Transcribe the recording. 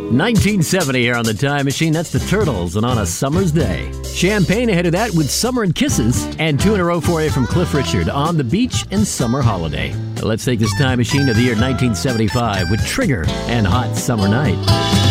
1970 here on the Time Machine. That's the Turtles and On a Summer's Day. Champagne ahead of that with Summer and Kisses. And 2 in a row for you from Cliff Richard, On the Beach and Summer Holiday. Let's take this Time Machine to the year 1975 with Trigger and Hot Summer Night.